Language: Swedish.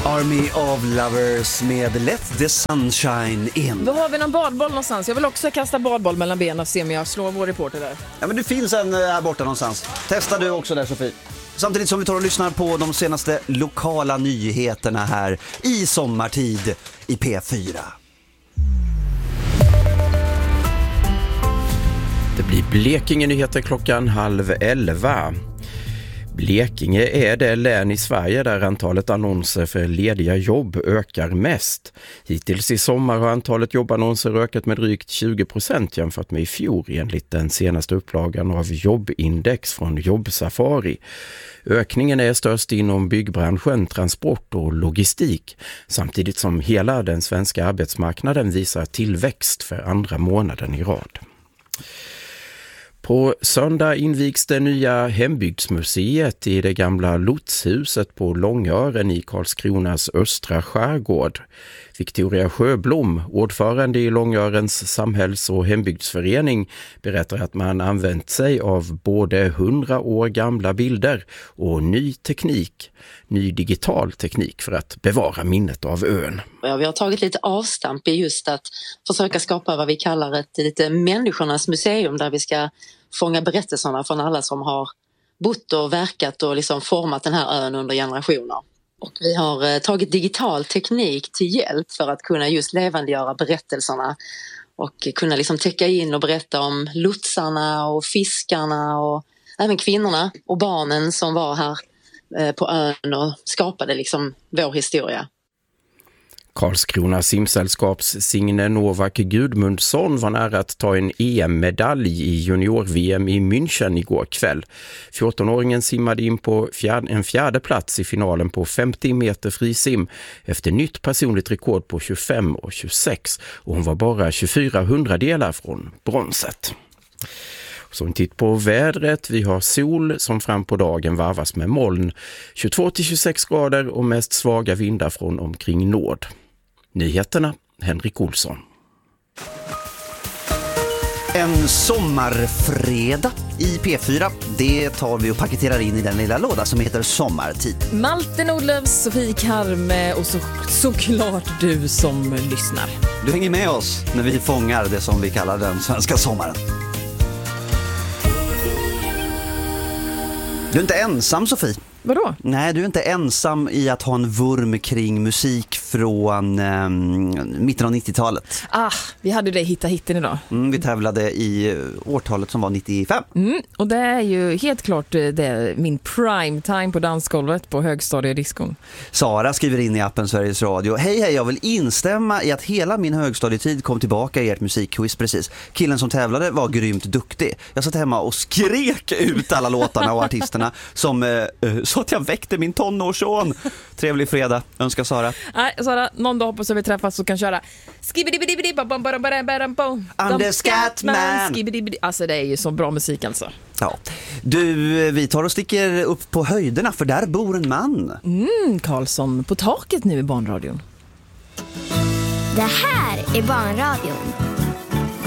Army of Lovers med Let the Sunshine In. Då har vi någon badboll någonstans. Jag vill också kasta badboll mellan benen och se om jag slår vår reporter där. Ja, men det finns en här borta någonstans. Testa du också där, Sofie. Samtidigt som vi tar och lyssnar på de senaste lokala nyheterna här i sommartid i P4. Det blir Blekinge-nyheter klockan 10:30. Blekinge är det län i Sverige där antalet annonser för lediga jobb ökar mest. Hittills i sommar har antalet jobbannonser ökat med drygt 20% jämfört med i fjol enligt den senaste upplagan av jobbindex från Jobbsafari. Ökningen är störst inom byggbranschen, transport och logistik, samtidigt som hela den svenska arbetsmarknaden visar tillväxt för andra månaden i rad. På söndag invigs det nya hembygdsmuseet i det gamla lotshuset på Långören i Karlskronas östra skärgård. Victoria Sjöblom, ordförande i Långörens samhälls- och hembygdsförening, berättar att man använt sig av både 100 år gamla bilder och ny digital teknik för att bevara minnet av ön. Ja, vi har tagit lite avstamp i just att försöka skapa vad vi kallar ett lite människornas museum där vi ska fånga berättelserna från alla som har bott och verkat och liksom format den här ön under generationer. Och vi har tagit digital teknik till hjälp för att kunna just levandegöra berättelserna och kunna liksom täcka in och berätta om lotsarna och fiskarna och även kvinnorna och barnen som var här på ön och skapade liksom vår historia. Karlskrona simsällskaps Signe Novak Gudmundsson var nära att ta en EM-medalj i junior-VM i München igår kväll. 14-åringen simmade in på en fjärde plats i finalen på 50 meter frisim efter nytt personligt rekord på 25 och 26 och hon var bara 24 hundradelar från bronset. Så en titt på vädret. Vi har sol som fram på dagen varvas med moln. 22-26 grader och mest svaga vindar från omkring nord. Nyheterna, Henrik Olsson. En sommarfredag i P4, det tar vi och paketerar in i den lilla låda som heter Sommartid. Malte Nordlöfs, Sofie Karme och såklart du som lyssnar. Du hänger med oss när vi fångar det som vi kallar den svenska sommaren. Du är inte ensam, Sofie. Vadå? Nej, du är inte ensam i att ha en vurm kring musik från mitten av 90-talet. Vi hade det hitten idag. Vi tävlade i årtalet som var 95. Och det är ju helt klart det, min prime time på dansgolvet på högstadiediskon. Sara skriver in i appen Sveriges Radio: Hej, jag vill instämma i att hela min högstadietid kom tillbaka i ert musikquiz precis. Killen som tävlade var grymt duktig. Jag satt hemma och skrek ut alla låtarna och artisterna som så att jag väckte min tonårsson. Trevlig fredag, önskar Sara. Nej, Sara, någon dag hoppas vi träffas och kan köra Under Scatman. Alltså det är ju så bra musik alltså. Ja. Du, vi tar och sticker upp på höjderna för där bor en man. Karlsson på taket nu i Barnradion. Det här är Barnradion.